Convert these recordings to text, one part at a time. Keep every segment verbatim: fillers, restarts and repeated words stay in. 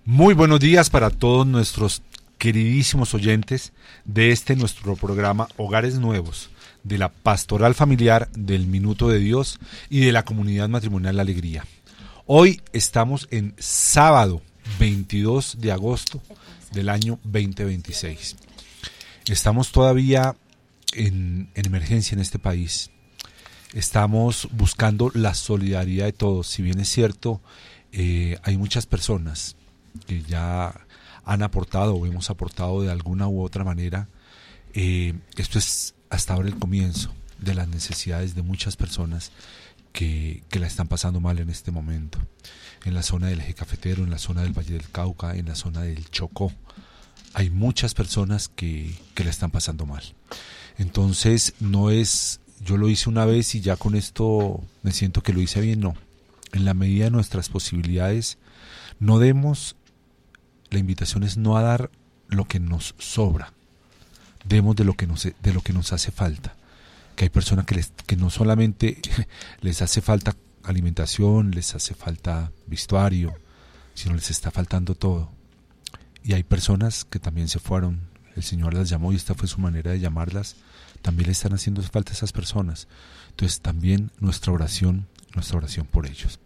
Muy buenos días para todos nuestros queridísimos oyentes de este nuestro programa Hogares Nuevos, de la Pastoral Familiar del Minuto de Dios y de la Comunidad Matrimonial La Alegría. Hoy estamos en sábado veintidós de agosto del año veinte veintiséis. Estamos todavía en, en emergencia en este país. Estamos buscando la solidaridad de todos. Si bien es cierto, eh, hay muchas personas que ya han aportado o hemos aportado de alguna u otra manera. Eh, esto es hasta ahora el comienzo de las necesidades de muchas personas que, que la están pasando mal en este momento. En la zona del Eje Cafetero, en la zona del Valle del Cauca, en la zona del Chocó, hay muchas personas que, que la están pasando mal. Entonces, no es, yo lo hice una vez y ya con esto me siento que lo hice bien, no. En la medida de nuestras posibilidades, no demos, la invitación es no a dar lo que nos sobra, demos de lo que nos, de lo que nos hace falta. Que hay personas que, les, que no solamente les hace falta alimentación, les hace falta vestuario, sino les está faltando todo. Y hay personas que también se fueron, el Señor las llamó y esta fue su manera de llamarlas, también le están haciendo falta a esas personas. Entonces también nuestra oración, nuestra oración por ellos.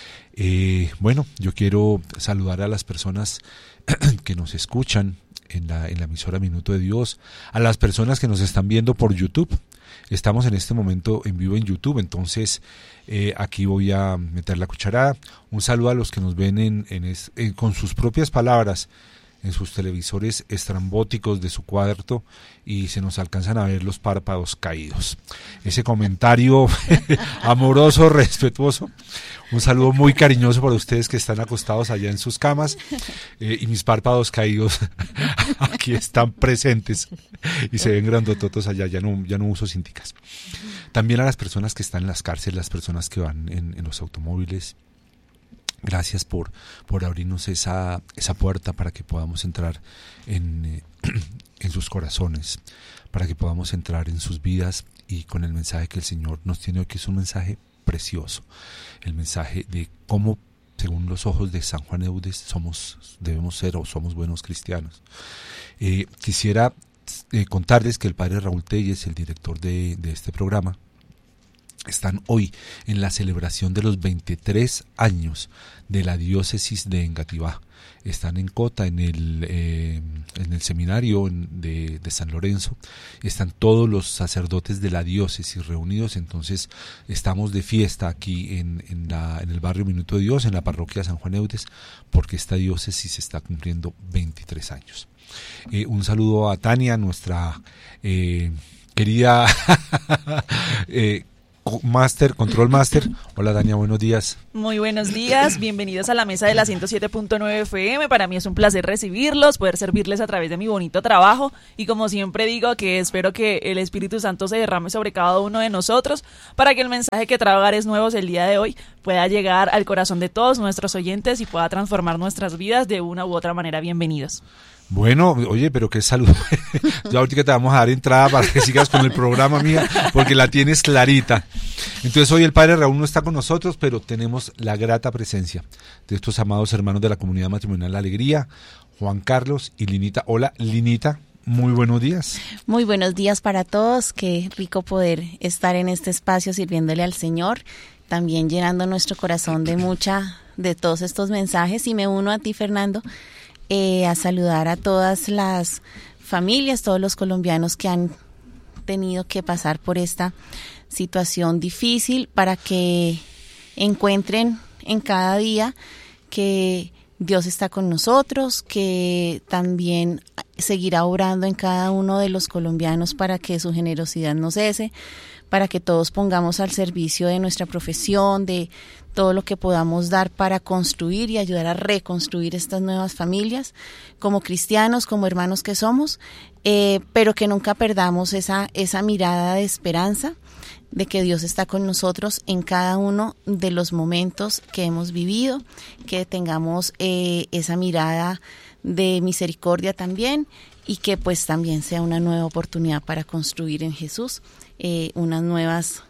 Eh, bueno, yo quiero saludar a las personas que nos escuchan en la, en la emisora Minuto de Dios, a las personas que nos están viendo por YouTube. Estamos en este momento en vivo en YouTube, entonces eh, aquí voy a meter la cucharada. Un saludo a los que nos ven en, en es, en, con sus propias palabras en sus televisores estrambóticos de su cuarto y se nos alcanzan a ver los párpados caídos. Ese comentario amoroso, respetuoso. Un saludo muy cariñoso para ustedes que están acostados allá en sus camas eh, y mis párpados caídos aquí están presentes y se ven grandototos allá, ya no, ya no uso cinticas. También a las personas que están en las cárceles, las personas que van en, en los automóviles. Gracias por, por abrirnos esa, esa puerta para que podamos entrar en, eh, en sus corazones, para que podamos entrar en sus vidas y con el mensaje que el Señor nos tiene hoy, que es un mensaje precioso, el mensaje de cómo, según los ojos de San Juan Eudes, somos, debemos ser o somos buenos cristianos. Eh, quisiera eh, contarles que el padre Raúl Telles, el director de, de este programa, están hoy en la celebración de los veintitrés años de la diócesis de Engativá. Están en Cota, en el, eh, en el seminario de, de San Lorenzo. Están todos los sacerdotes de la diócesis reunidos. Entonces estamos de fiesta aquí en, en, la, en el barrio Minuto de Dios, en la parroquia San Juan Eudes, porque esta diócesis está cumpliendo veintitrés años. Eh, un saludo a Tania, nuestra eh, querida eh, Master, Control Master. Hola Dania, buenos días. Muy buenos días, bienvenidos a la mesa de la ciento siete punto nueve F M. Para mí es un placer recibirlos, poder servirles a través de mi bonito trabajo y como siempre digo que espero que el Espíritu Santo se derrame sobre cada uno de nosotros para que el mensaje que trae Hogares Nuevos el día de hoy pueda llegar al corazón de todos nuestros oyentes y pueda transformar nuestras vidas de una u otra manera. Bienvenidos. Bueno, oye, pero qué saludo. Ya ahorita te vamos a dar entrada para que sigas con el programa, mía, porque la tienes clarita. Entonces hoy el padre Raúl no está con nosotros, pero tenemos la grata presencia de estos amados hermanos de la Comunidad Matrimonial La Alegría, Juan Carlos y Linita. Hola, Linita, muy buenos días. Muy buenos días para todos, qué rico poder estar en este espacio sirviéndole al Señor, también llenando nuestro corazón de mucha, de todos estos mensajes, y me uno a ti, Fernando, Eh, a saludar a todas las familias, todos los colombianos que han tenido que pasar por esta situación difícil, para que encuentren en cada día que Dios está con nosotros, que también seguirá obrando en cada uno de los colombianos para que su generosidad no cese, para que todos pongamos al servicio de nuestra profesión, de todo lo que podamos dar para construir y ayudar a reconstruir estas nuevas familias, como cristianos, como hermanos que somos, eh, pero que nunca perdamos esa, esa mirada de esperanza, de que Dios está con nosotros en cada uno de los momentos que hemos vivido, que tengamos eh, esa mirada de misericordia también, y que pues también sea una nueva oportunidad para construir en Jesús eh, unas nuevas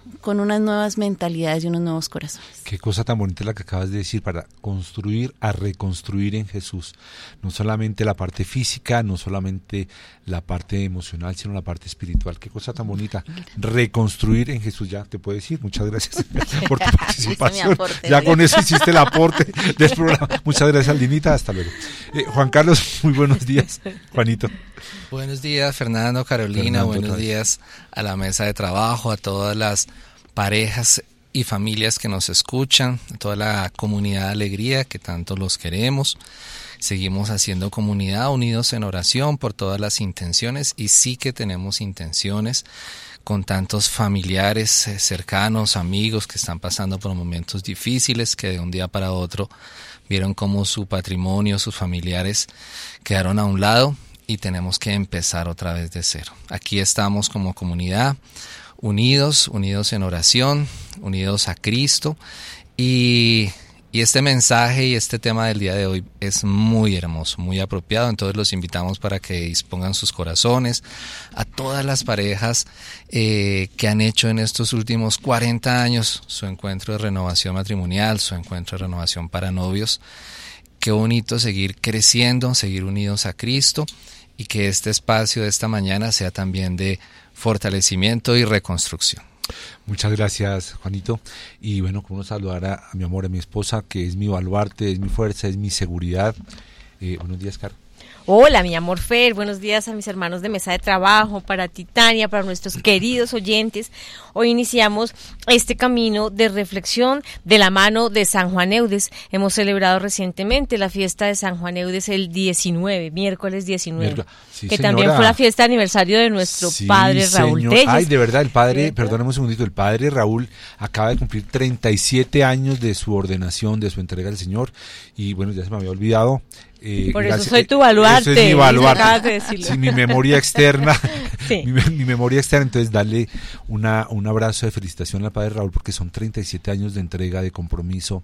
con unas nuevas mentalidades y unos nuevos corazones. Qué cosa tan bonita la que acabas de decir, para construir a reconstruir en Jesús. No solamente la parte física, no solamente la parte emocional, sino la parte espiritual. Qué cosa tan bonita. Reconstruir en Jesús. Ya te puedo decir. Muchas gracias por tu participación. Aporte, ya con eso hiciste el aporte del programa. Muchas gracias, Aldinita. Hasta luego. Eh, Juan Carlos, muy buenos días. Juanito. Buenos días, Fernando, Carolina. Fernando, buenos otra vez. días a la mesa de trabajo, a todas las parejas y familias que nos escuchan, a toda la comunidad de Alegría que tanto los queremos. Seguimos haciendo comunidad, unidos en oración por todas las intenciones, y sí que tenemos intenciones con tantos familiares eh, cercanos, amigos que están pasando por momentos difíciles, que de un día para otro vieron cómo su patrimonio, sus familiares quedaron a un lado, y tenemos que empezar otra vez de cero. Aquí estamos como comunidad, unidos, unidos en oración, unidos a Cristo, y, y este mensaje y este tema del día de hoy es muy hermoso, muy apropiado. Entonces los invitamos para que dispongan sus corazones a todas las parejas eh, que han hecho en estos últimos cuarenta años su encuentro de renovación matrimonial, su encuentro de renovación para novios. Qué bonito seguir creciendo, seguir unidos a Cristo, y que este espacio de esta mañana sea también de fortalecimiento y reconstrucción. Muchas gracias, Juanito. Y bueno, como saludar a, a mi amor, a mi esposa, que es mi baluarte, es mi fuerza, es mi seguridad. Eh, buenos días, Caro. Hola, mi amor Fer, buenos días a mis hermanos de mesa de trabajo, para ti, Tania, para nuestros queridos oyentes. Hoy iniciamos este camino de reflexión de la mano de San Juan Eudes. Hemos celebrado recientemente la fiesta de San Juan Eudes el diecinueve, miércoles diecinueve, Miércoles. Sí, que señora. También fue la fiesta de aniversario de nuestro Sí, padre Raúl señor. Telles. Ay, de verdad, el padre, ¿Cierto? perdóname un segundito, el padre Raúl acaba de cumplir treinta y siete años de su ordenación, de su entrega al Señor, y bueno, ya se me había olvidado. Eh, Por gracias, eso soy eh, tu baluarte. Eso es mi baluarte. Acabas de decirlo. Sí, mi memoria externa. Sí. mi, mi memoria externa. Entonces, darle una, un abrazo de felicitación al padre Raúl, porque son treinta y siete años de entrega, de compromiso.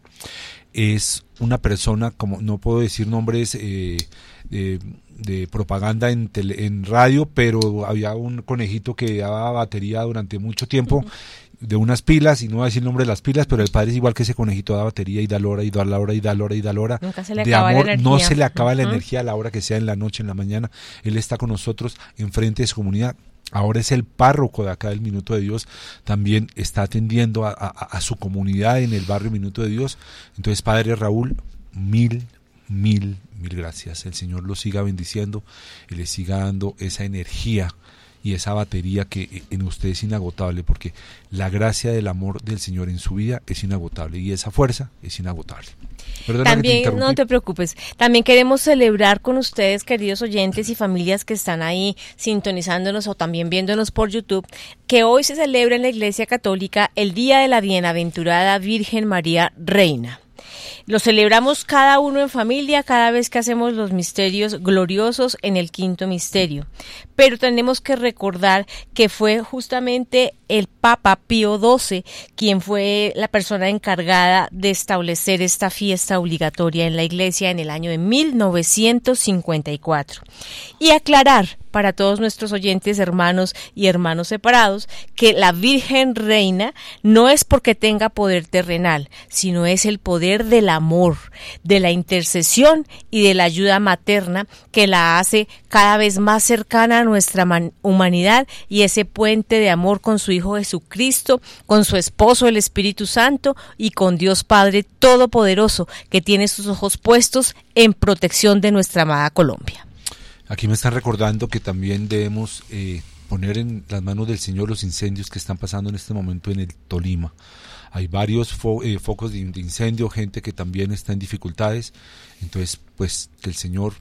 Es una persona, como no puedo decir nombres eh, de, de propaganda en, tele, en radio, pero había un conejito que daba batería durante mucho tiempo. Uh-huh. De unas pilas, y no voy a decir el nombre de las pilas, pero el padre es igual que ese conejito, da batería y da hora y da la hora y da hora y da hora. Nunca se le de acaba amor, la energía. no se le acaba la uh-huh. energía a la hora que sea, en la noche, en la mañana. Él está con nosotros enfrente de su comunidad. Ahora es el párroco de acá del Minuto de Dios, también está atendiendo a, a, a su comunidad en el barrio Minuto de Dios. Entonces, padre Raúl, mil, mil, mil gracias. El Señor lo siga bendiciendo y le siga dando esa energía y esa batería que en usted es inagotable, porque la gracia del amor del Señor en su vida es inagotable, y esa fuerza es inagotable. Perdona También, te no te preocupes, también queremos celebrar con ustedes, queridos oyentes y familias que están ahí sintonizándonos o también viéndonos por YouTube, que hoy se celebra en la Iglesia Católica el Día de la Bienaventurada Virgen María Reina. Lo celebramos cada uno en familia cada vez que hacemos los misterios gloriosos en el quinto misterio. Pero tenemos que recordar que fue justamente el Papa Pío doce quien fue la persona encargada de establecer esta fiesta obligatoria en la Iglesia en el año de mil novecientos cincuenta y cuatro. Y aclarar para todos nuestros oyentes, hermanos y hermanos separados, que la Virgen Reina no es porque tenga poder terrenal, sino es el poder del amor, de la intercesión y de la ayuda materna que la hace cada vez más cercana a nuestra man- humanidad, y ese puente de amor con su Hijo Jesucristo, con su esposo el Espíritu Santo y con Dios Padre Todopoderoso, que tiene sus ojos puestos en protección de nuestra amada Colombia. Aquí me están recordando que también debemos eh, poner en las manos del Señor los incendios que están pasando en este momento en el Tolima. Hay varios fo- eh, focos de, de incendio, gente que también está en dificultades. Entonces, pues, que el Señor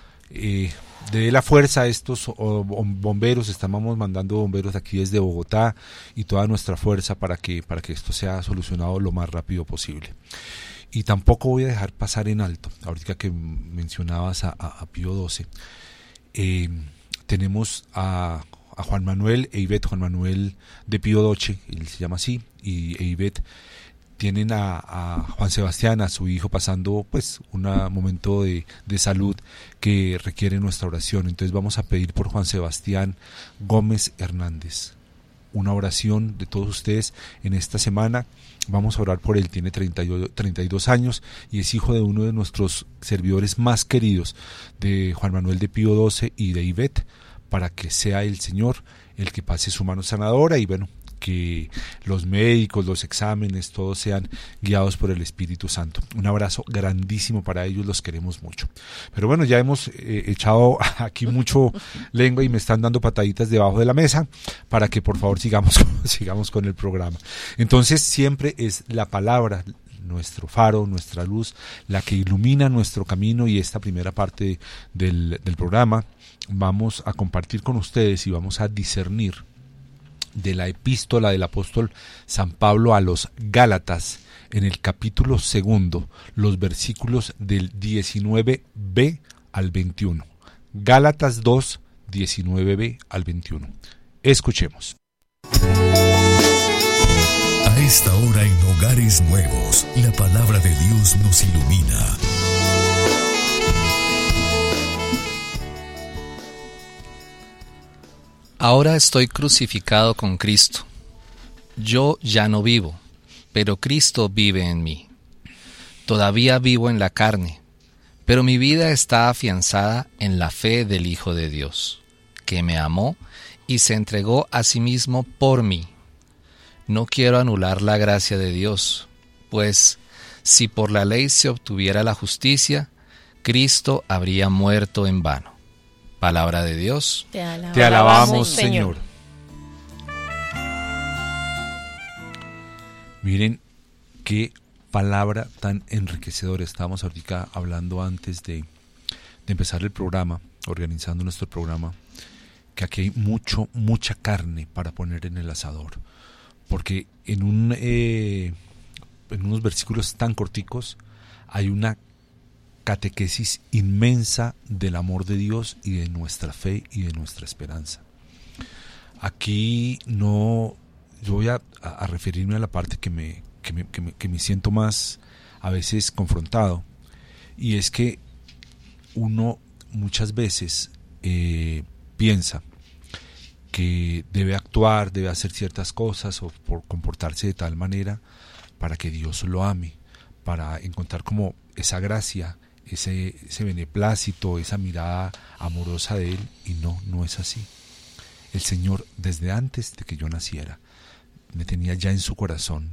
eh, dé la fuerza a estos o, bomberos. Estamos mandando bomberos aquí desde Bogotá, y toda nuestra fuerza para que, para que esto sea solucionado lo más rápido posible. Y tampoco voy a dejar pasar en alto, ahorita que mencionabas a, a, a Pío doce, eh, tenemos a, a Juan Manuel e Ivette, Juan Manuel de Pío doce, él se llama así, y e Ivette tienen a, a Juan Sebastián, a su hijo, pasando pues un momento de, de salud que requiere nuestra oración. Entonces vamos a pedir por Juan Sebastián Gómez Hernández. una oración de todos ustedes en esta semana. Vamos a orar por él. Tiene treinta y dos años y es hijo de uno de nuestros servidores más queridos, de Juan Manuel de Pío doce y de Ivette, para que sea el Señor el que pase su mano sanadora y bueno, que los médicos, los exámenes, todos sean guiados por el Espíritu Santo. Un abrazo grandísimo para ellos, los queremos mucho. Pero bueno, ya hemos eh, echado aquí mucho lengua y me están dando pataditas debajo de la mesa para que por favor sigamos, sigamos con el programa. Entonces siempre es la palabra, nuestro faro, nuestra luz, la que ilumina nuestro camino, y esta primera parte del, del programa vamos a compartir con ustedes y vamos a discernir de la epístola del apóstol San Pablo a los Gálatas, en el capítulo segundo, los versículos del diecinueve b al veintiuno. Gálatas dos, diecinueve b al veintiuno. Escuchemos. A esta hora en Hogares Nuevos, la palabra de Dios nos ilumina. Ahora estoy crucificado con Cristo. Yo ya no vivo, pero Cristo vive en mí. Todavía vivo en la carne, pero mi vida está afianzada en la fe del Hijo de Dios, que me amó y se entregó a sí mismo por mí. No quiero anular la gracia de Dios, pues si por la ley se obtuviera la justicia, Cristo habría muerto en vano. Palabra de Dios. Te alabamos, Te alabamos, Señor. Señor. Miren qué palabra tan enriquecedora. Estábamos ahorita hablando antes de, de empezar el programa, organizando nuestro programa, que aquí hay mucho, mucha carne para poner en el asador. Porque en, un, eh, en unos versículos tan corticos hay una catequesis inmensa del amor de Dios y de nuestra fe y de nuestra esperanza. Aquí no, yo voy a, a referirme a la parte que me, que, me, que, me, que me siento más a veces confrontado, y es que uno muchas veces eh, piensa que debe actuar, debe hacer ciertas cosas o por comportarse de tal manera para que Dios lo ame, para encontrar como esa gracia, ese, ese beneplácito, esa mirada amorosa de Él, y no, no es así. El Señor, desde antes de que yo naciera, me tenía ya en su corazón,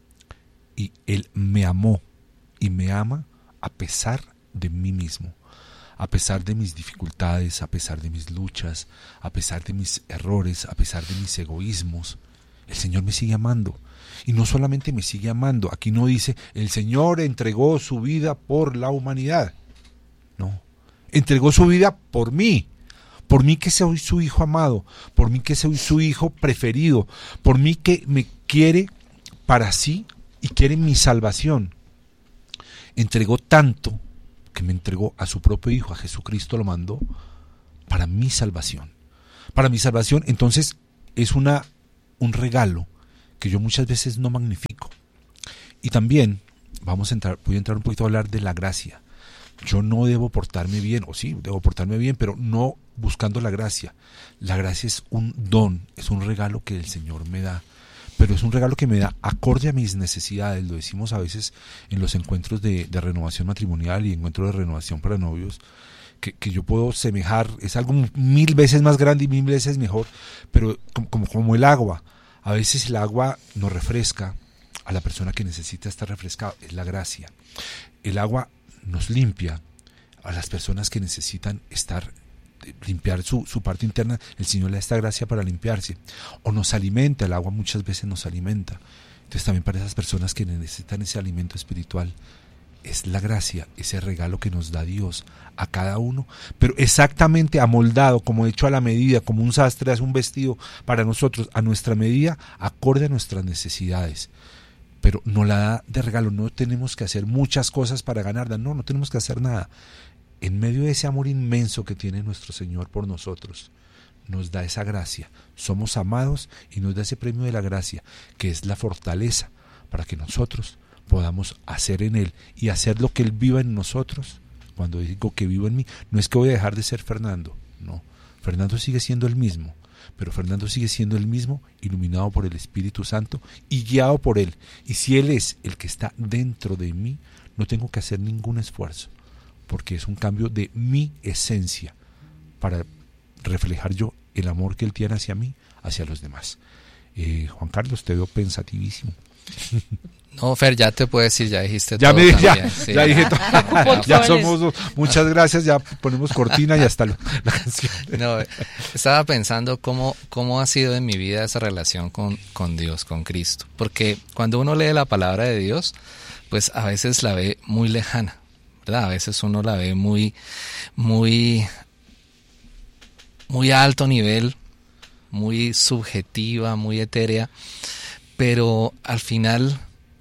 y Él me amó y me ama a pesar de mí mismo, a pesar de mis dificultades, a pesar de mis luchas, a pesar de mis errores, a pesar de mis egoísmos. El Señor me sigue amando. Y no solamente me sigue amando, aquí no dice, el Señor entregó su vida por la humanidad. No, entregó su vida por mí, por mí que soy su hijo amado, por mí que soy su hijo preferido, por mí que me quiere para sí y quiere mi salvación. Entregó tanto que me entregó a su propio hijo, a Jesucristo lo mandó para mi salvación. Para mi salvación, entonces es una, un regalo que yo muchas veces no magnifico. Y también vamos a entrar, voy a entrar un poquito a hablar de la gracia. Yo no debo portarme bien, o sí, debo portarme bien, pero no buscando la gracia. La gracia es un don, es un regalo que el Señor me da, pero es un regalo que me da acorde a mis necesidades. Lo decimos a veces en los encuentros de, de renovación matrimonial y encuentros de renovación para novios, que, que yo puedo semejar, es algo mil veces más grande y mil veces mejor, pero como, como, como el agua. A veces el agua nos refresca a la persona que necesita estar refrescada, es la gracia. El agua nos limpia a las personas que necesitan estar, limpiar su, su parte interna. El Señor le da esta gracia para limpiarse. O nos alimenta, el agua muchas veces nos alimenta. Entonces también para esas personas que necesitan ese alimento espiritual, es la gracia, ese regalo que nos da Dios a cada uno, pero exactamente amoldado, como hecho a la medida, como un sastre hace un vestido para nosotros, a nuestra medida, acorde a nuestras necesidades. Pero no la da de regalo, no tenemos que hacer muchas cosas para ganarla, no, no tenemos que hacer nada. En medio de ese amor inmenso que tiene nuestro Señor por nosotros, nos da esa gracia, somos amados y nos da ese premio de la gracia, que es la fortaleza para que nosotros podamos hacer en Él y hacer lo que Él viva en nosotros. Cuando digo que vivo en mí, no es que voy a dejar de ser Fernando, no, Fernando sigue siendo el mismo, pero Fernando sigue siendo el mismo, iluminado por el Espíritu Santo y guiado por Él. Y si Él es el que está dentro de mí, no tengo que hacer ningún esfuerzo, porque es un cambio de mi esencia para reflejar yo el amor que Él tiene hacia mí, hacia los demás. Eh, Juan Carlos, te veo pensativísimo. No, Fer, ya te puedo decir, ya dijiste ya todo. Me, también, ya, sí. ya dije todo. Ya somos dos. Muchas gracias, ya ponemos cortina y hasta lo, la canción. No, estaba pensando cómo, cómo ha sido en mi vida esa relación con, con Dios, con Cristo. Porque cuando uno lee la palabra de Dios, pues a veces la ve muy lejana, ¿verdad? A veces uno la ve muy, muy, muy a alto nivel, muy subjetiva, muy etérea, pero al final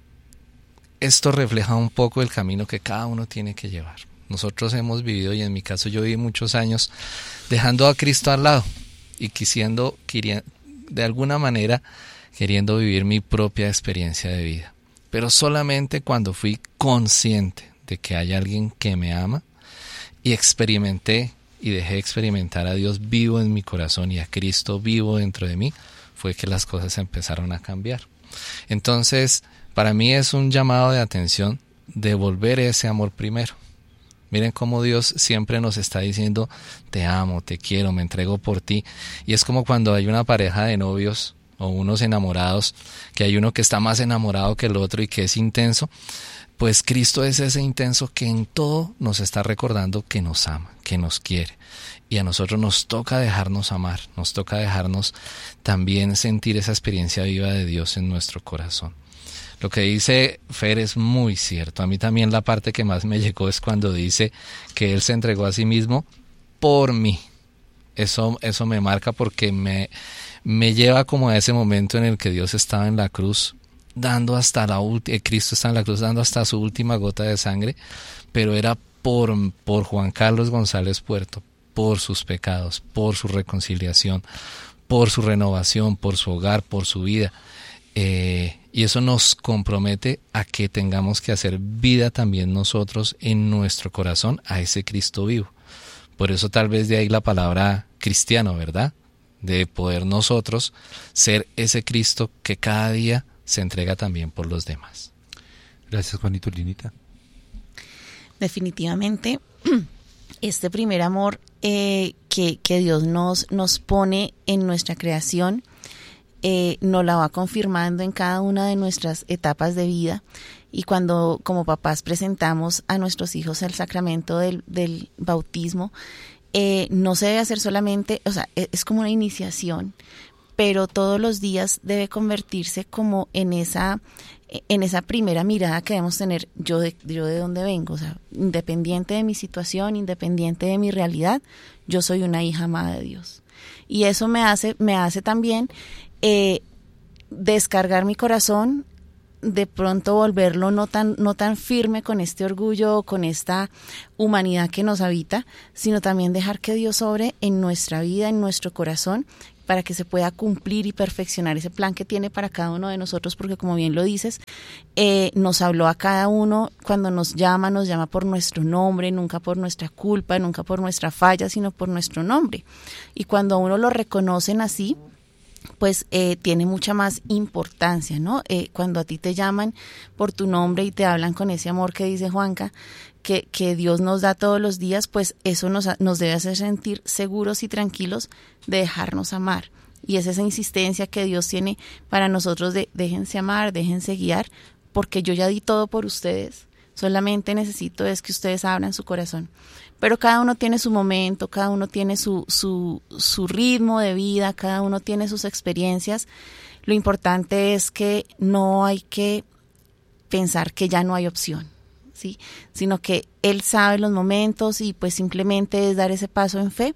esto refleja un poco el camino que cada uno tiene que llevar. Nosotros hemos vivido, y en mi caso yo viví muchos años dejando a Cristo al lado y quisiendo, de alguna manera, queriendo vivir mi propia experiencia de vida. Pero solamente cuando fui consciente de que hay alguien que me ama y experimenté y dejé experimentar a Dios vivo en mi corazón y a Cristo vivo dentro de mí, fue que las cosas empezaron a cambiar. Entonces, para mí es un llamado de atención devolver ese amor primero. Miren cómo Dios siempre nos está diciendo, te amo, te quiero, me entrego por ti. Y es como cuando hay una pareja de novios o unos enamorados, que hay uno que está más enamorado que el otro y que es intenso. Pues Cristo es ese intenso que en todo nos está recordando que nos ama, que nos quiere. Y a nosotros nos toca dejarnos amar, nos toca dejarnos también sentir esa experiencia viva de Dios en nuestro corazón. Lo que dice Fer es muy cierto. A mí también la parte que más me llegó es cuando dice que Él se entregó a sí mismo por mí. Eso, eso me marca porque me, me lleva como a ese momento en el que Dios estaba en la cruz, dando hasta la última, Cristo está en la cruz dando hasta su última gota de sangre, pero era por, por Juan Carlos González Puerto, por sus pecados, por su reconciliación, por su renovación, por su hogar, por su vida. Eh, y eso nos compromete a que tengamos que hacer vida también nosotros en nuestro corazón a ese Cristo vivo. Por eso tal vez de ahí la palabra cristiano, ¿verdad? De poder nosotros ser ese Cristo que cada día se entrega también por los demás. Gracias, Juanito. Linita. Definitivamente, este primer amor eh, que, que Dios nos, nos pone en nuestra creación, eh, nos la va confirmando en cada una de nuestras etapas de vida. Y cuando como papás presentamos a nuestros hijos el sacramento del, del bautismo, eh, no se debe hacer solamente, o sea, es como una iniciación, pero todos los días debe convertirse como en esa, en esa primera mirada que debemos tener, yo de, yo de dónde vengo, o sea, independiente de mi situación, independiente de mi realidad, yo soy una hija amada de Dios. Y eso me hace, me hace también eh, descargar mi corazón, de pronto volverlo no tan, no tan firme con este orgullo, con esta humanidad que nos habita, sino también dejar que Dios obre en nuestra vida, en nuestro corazón, para que se pueda cumplir y perfeccionar ese plan que tiene para cada uno de nosotros, porque como bien lo dices, eh, nos habló a cada uno, cuando nos llama, nos llama por nuestro nombre, nunca por nuestra culpa, nunca por nuestra falla, sino por nuestro nombre. Y cuando a uno lo reconocen así, pues eh, tiene mucha más importancia, ¿no? Eh, cuando a ti te llaman por tu nombre y te hablan con ese amor que dice Juanca, que, que Dios nos da todos los días, pues eso nos, nos debe hacer sentir seguros y tranquilos de dejarnos amar. Y es esa insistencia que Dios tiene para nosotros de déjense amar, déjense guiar, porque yo ya di todo por ustedes, solamente necesito es que ustedes abran su corazón. Pero cada uno tiene su momento, cada uno tiene su, su, su ritmo de vida, cada uno tiene sus experiencias. Lo importante es que no hay que pensar que ya no hay opción, ¿sí? Sino que Él sabe los momentos y pues simplemente es dar ese paso en fe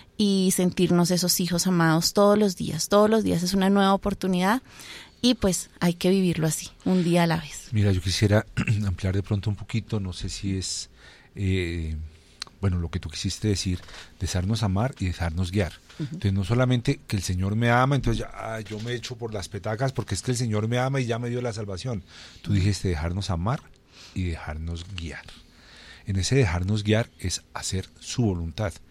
y sentirnos esos hijos amados todos los días. Todos los días es una nueva oportunidad y pues hay que vivirlo así, un día a la vez. Mira, yo quisiera ampliar de pronto un poquito, no sé si es... Eh, bueno, lo que tú quisiste decir, dejarnos amar y dejarnos guiar. Uh-huh. Entonces, no solamente que el Señor me ama, entonces ya, ah, yo me echo por las petacas porque es que el Señor me ama y ya me dio la salvación. Tú dijiste dejarnos amar y dejarnos guiar. En ese dejarnos guiar es hacer su voluntad.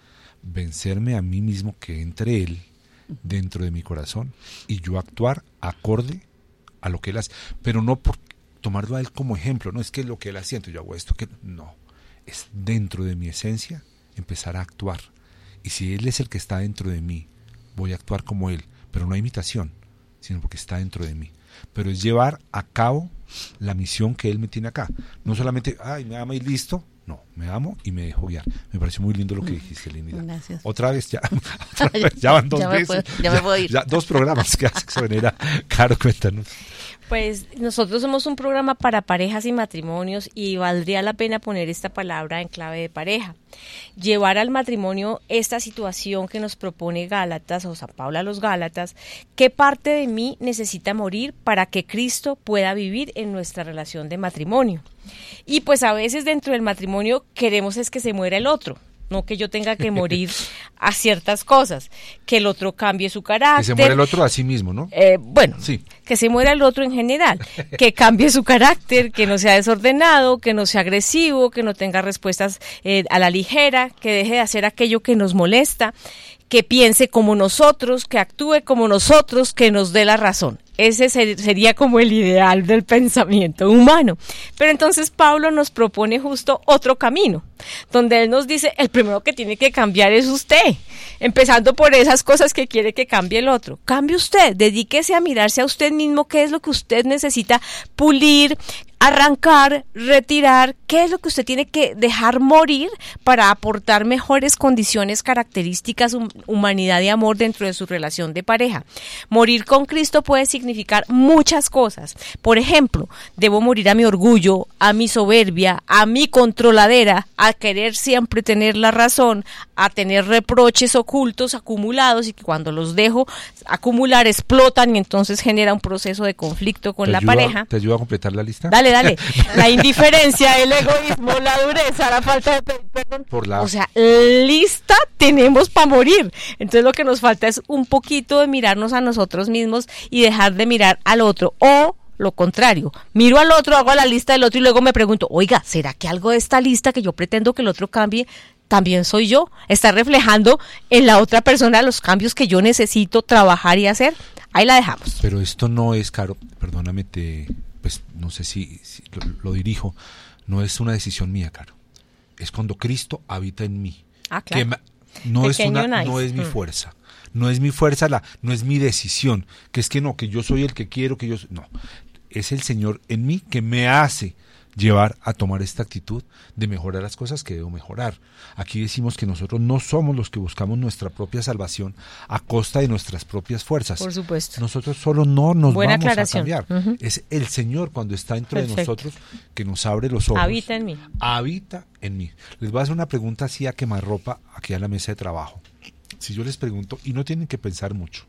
vencerme a mí mismo, que entre Él dentro de mi corazón y yo actuar acorde a lo que Él hace, pero no por tomarlo a Él como ejemplo, no es que lo que Él hacía, entonces yo hago esto, que no, es dentro de mi esencia empezar a actuar, y si Él es el que está dentro de mí, voy a actuar como Él, pero no imitación, sino porque está dentro de mí, pero es llevar a cabo la misión que Él me tiene acá, no solamente, ay, me ama y listo. No, me amo y me dejo guiar. Me pareció muy lindo lo que dijiste, Linda. Gracias. Otra vez, ya, otra vez, ya van dos ya veces. Me puedo, ya me puedo ir. Ya, dos programas que hace Sexovenera. Caro, cuéntanos. Pues nosotros somos un programa para parejas y matrimonios y valdría la pena poner esta palabra en clave de pareja. Llevar al matrimonio esta situación que nos propone Gálatas o San Pablo a los Gálatas, ¿qué parte de mí necesita morir para que Cristo pueda vivir en nuestra relación de matrimonio? Y pues a veces dentro del matrimonio queremos es que se muera el otro, no que yo tenga que morir a ciertas cosas, que el otro cambie su carácter. Que se muera el otro a sí mismo, ¿no? Eh, bueno, sí. Que se muera el otro en general, que cambie su carácter, que no sea desordenado, que no sea agresivo, que no tenga respuestas eh, a la ligera, que deje de hacer aquello que nos molesta, que piense como nosotros, que actúe como nosotros, que nos dé la razón. Ese ser, sería como el ideal del pensamiento humano. Pero entonces Pablo nos propone justo otro camino, donde él nos dice, el primero que tiene que cambiar es usted, empezando por esas cosas que quiere que cambie el otro. Cambie usted, dedíquese a mirarse a usted mismo, qué es lo que usted necesita pulir, arrancar, retirar, qué es lo que usted tiene que dejar morir para aportar mejores condiciones, características, hum- humanidad y amor dentro de su relación de pareja. Morir con Cristo puede significar muchas cosas. Por ejemplo, debo morir a mi orgullo, a mi soberbia, a mi controladera, a querer siempre tener la razón, a tener reproches ocultos acumulados y que cuando los dejo acumular explotan y entonces genera un proceso de conflicto con ¿Te la ayuda, pareja. ¿Te ayuda a completar la lista? Dale, dale. La indiferencia, el egoísmo, la dureza, la falta de pe- perdón. Por la... O sea, lista tenemos para morir. Entonces lo que nos falta es un poquito de mirarnos a nosotros mismos y dejar de mirar al otro. O lo contrario, miro al otro, hago la lista del otro y luego me pregunto, oiga, ¿será que algo de esta lista que yo pretendo que el otro cambie también soy yo? ¿Está reflejando en la otra persona los cambios que yo necesito trabajar y hacer? Ahí la dejamos. Pero esto no es, Caro, perdóname, te, pues no sé si, si lo, lo dirijo, no es una decisión mía, Caro. Es cuando Cristo habita en mí. Ah, claro. Que me, no, es Pequeño una, nice. no es mi Mm. fuerza. No es mi fuerza, la, no es mi decisión. Que es que no, que yo soy el que quiero, que yo soy, no. Es el Señor en mí que me hace llevar a tomar esta actitud de mejorar las cosas que debo mejorar. Aquí decimos que nosotros no somos los que buscamos nuestra propia salvación a costa de nuestras propias fuerzas. Por supuesto. Nosotros solo no nos Buena vamos aclaración. a cambiar. Uh-huh. Es el Señor cuando está dentro Perfecto. de nosotros que nos abre los ojos. Habita en mí. Habita en mí. Les voy a hacer una pregunta así a quemarropa aquí a la mesa de trabajo. Si yo les pregunto, y no tienen que pensar mucho,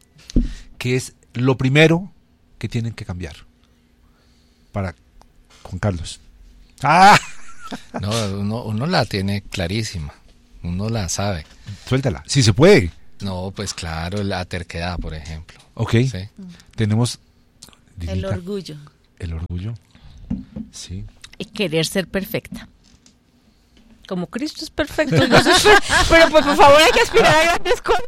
¿qué es lo primero que tienen que cambiar? Para Juan Carlos. ¡Ah! No, uno, uno la tiene clarísima, uno la sabe. Suéltala. Si se puede. No, pues claro, la terquedad, por ejemplo. Ok. Sí. Tenemos... El Dinita, orgullo. El orgullo. Sí. Y querer ser perfecta. Como Cristo es perfecto, yo soy per- pero pues por favor hay que aspirar a grandes cosas.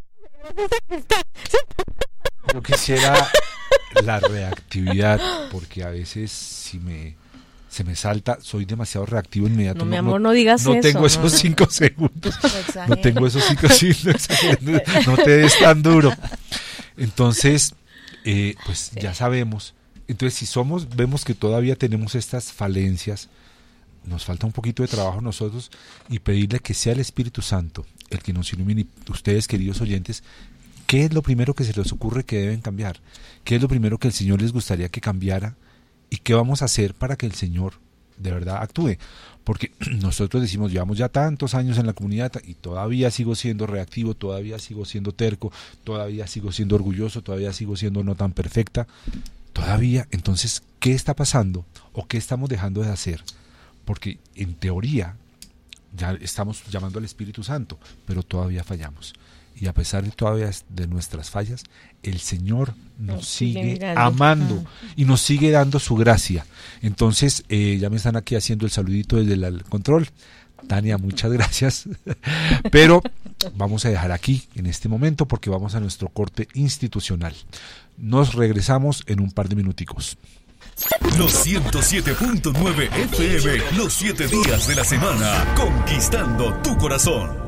Yo quisiera la reactividad, porque a veces si me se me salta, soy demasiado reactivo inmediato. No, mi amor, no digas no eso, tengo no, esos no. cinco segundos. No No exagero. tengo esos cinco segundos. No te des tan duro. Entonces, eh, pues Sí. ya sabemos. Entonces, si somos, vemos que todavía tenemos estas falencias, nos falta un poquito de trabajo nosotros y pedirle que sea el Espíritu Santo el que nos ilumine. Y ustedes, queridos oyentes, ¿qué es lo primero que se les ocurre que deben cambiar? ¿Qué es lo primero que el Señor les gustaría que cambiara? ¿Y qué vamos a hacer para que el Señor de verdad actúe? Porque nosotros decimos, llevamos ya tantos años en la comunidad y todavía sigo siendo reactivo, todavía sigo siendo terco, todavía sigo siendo orgulloso, todavía sigo siendo no tan perfecta. Todavía, entonces, ¿qué está pasando? ¿O qué estamos dejando de hacer? Porque en teoría ya estamos llamando al Espíritu Santo, pero todavía fallamos. Y a pesar de todavía de nuestras fallas, el Señor nos Nos sigue sigue mirando. amando Ah. y nos sigue dando su gracia. Entonces, eh, ya me están aquí haciendo el saludito desde el control. Tania, muchas gracias. Pero vamos a dejar aquí en este momento porque vamos a nuestro corte institucional. Nos regresamos en un par de minuticos. Los ciento siete punto nueve F M, los siete días de la semana, conquistando tu corazón.